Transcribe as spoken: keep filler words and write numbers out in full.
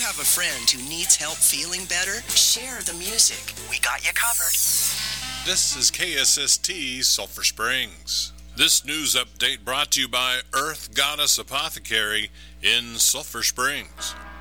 have a friend who needs help feeling better, share the music. We got you covered. This is K S S T Sulphur Springs. This news update brought to you by Earth Goddess Apothecary in Sulphur Springs.